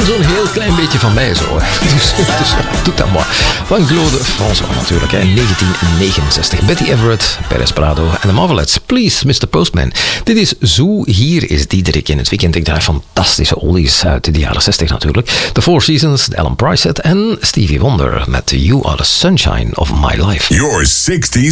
zo'n heel klein beetje van mij zo. Dus doe dat maar. Van Claude François natuurlijk. Hè. 1969. Betty Everett, Perez Prado en de Marvelettes. Please, Mr. Postman. Dit is Zoo. Hier is Diederik in het weekend. Ik draai fantastische oldies uit de jaren 60 natuurlijk. The Four Seasons, de Alan Price set en Stevie Wonder met You Are the Sunshine of My Life. Your 60s